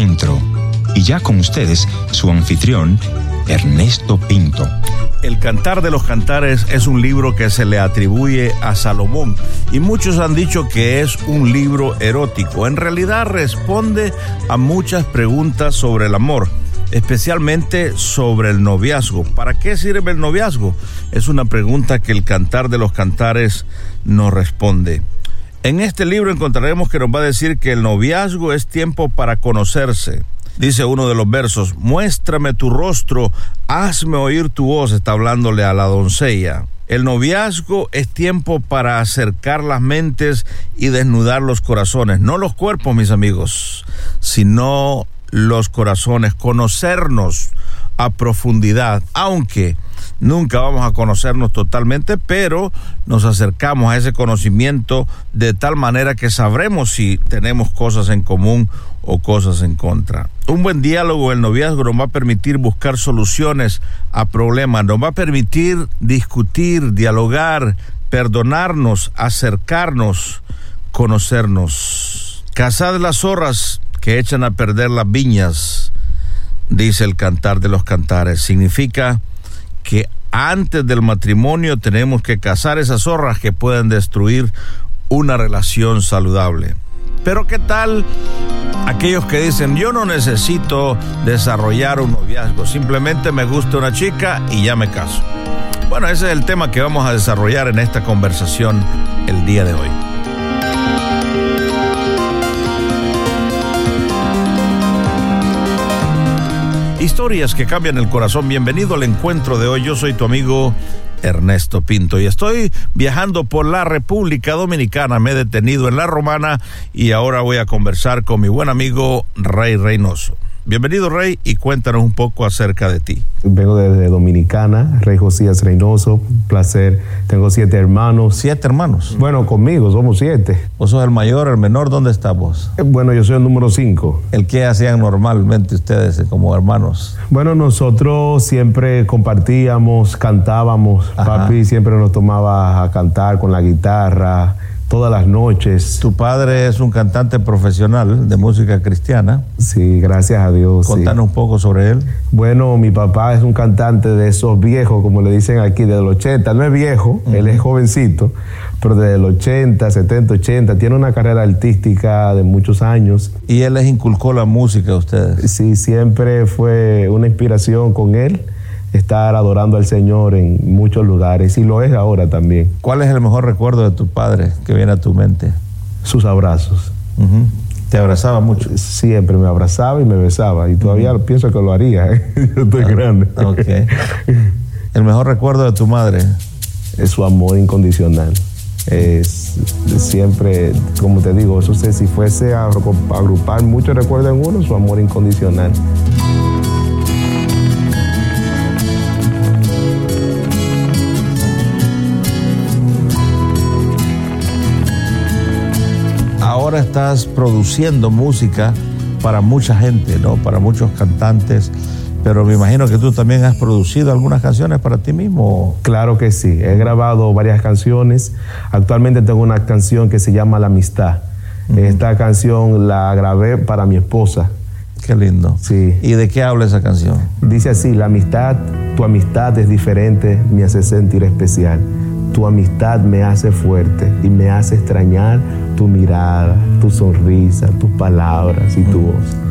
encuentro. Y ya con ustedes, su anfitrión, Ernesto Pinto. El Cantar de los Cantares es un libro que se le atribuye a Salomón y muchos han dicho que es un libro erótico. En realidad responde a muchas preguntas sobre el amor, especialmente sobre el noviazgo. ¿Para qué sirve el noviazgo? Es una pregunta que el Cantar de los Cantares nos responde. En este libro encontraremos que nos va a decir que el noviazgo es tiempo para conocerse. Dice uno de los versos: muéstrame tu rostro, hazme oír tu voz. Está hablándole a la doncella. El noviazgo es tiempo para acercar las mentes y desnudar los corazones. No los cuerpos, mis amigos, sino los corazones. Conocernos a profundidad, aunque nunca vamos a conocernos totalmente, pero nos acercamos a ese conocimiento de tal manera que sabremos si tenemos cosas en común o cosas en contra. Un buen diálogo en el noviazgo nos va a permitir buscar soluciones a problemas, nos va a permitir discutir, dialogar, perdonarnos, acercarnos, conocernos. Cazad las zorras que echan a perder las viñas, dice el Cantar de los Cantares. Significa que antes del matrimonio tenemos que cazar esas zorras que pueden destruir una relación saludable. Pero ¿qué tal aquellos que dicen: yo no necesito desarrollar un noviazgo, simplemente me gusta una chica y ya me caso? Bueno, ese es el tema que vamos a desarrollar en esta conversación el día de hoy. Historias que cambian el corazón. Bienvenido al encuentro de hoy. Yo soy tu amigo Ernesto Pinto y estoy viajando por la República Dominicana. Me he detenido en La Romana y ahora voy a conversar con mi buen amigo Rey Reynoso. Bienvenido, Rey, y cuéntanos un poco acerca de ti. Vengo desde Dominicana, Rey Josías Reynoso, un placer. Tengo 7 hermanos. 7 hermanos. Bueno, conmigo somos 7. ¿Vos sos el mayor, el menor? ¿Dónde estás vos? Bueno, yo soy el número 5. ¿El qué hacían normalmente ustedes como hermanos? Bueno, nosotros siempre compartíamos, cantábamos. Ajá. Papi siempre nos tomaba a cantar con la guitarra todas las noches. Tu padre es un cantante profesional de música cristiana. Sí, gracias a Dios. Contanos un poco sobre él. Bueno, mi papá es un cantante de esos viejos, como le dicen aquí, desde los 80. No es viejo, él es jovencito, pero desde los 80, 70, 80. Tiene una carrera artística de muchos años. ¿Y él les inculcó la música a ustedes? Sí, siempre fue una inspiración con él estar adorando al Señor en muchos lugares, y lo es ahora también. ¿Cuál es el mejor recuerdo de tu padre que viene a tu mente? Sus abrazos. ¿Te abrazaba mucho? Siempre me abrazaba y me besaba, y todavía pienso que lo haría. Yo estoy grande. Okay. ¿El mejor recuerdo de tu madre? Es su amor incondicional. Es siempre, como te digo, eso si fuese a agrupar muchos recuerdos en uno, su amor incondicional. Ahora estás produciendo música para mucha gente, ¿no? Para muchos cantantes, pero me imagino que tú también has producido algunas canciones para ti mismo. Claro que sí, he grabado varias canciones. Actualmente tengo una canción que se llama La Amistad. Esta canción la grabé para mi esposa. Qué lindo. Sí. ¿Y de qué habla esa canción? Dice así: la amistad, tu amistad es diferente, me hace sentir especial. Tu amistad me hace fuerte y me hace extrañar tu mirada, tu sonrisa, tus palabras y tu voz.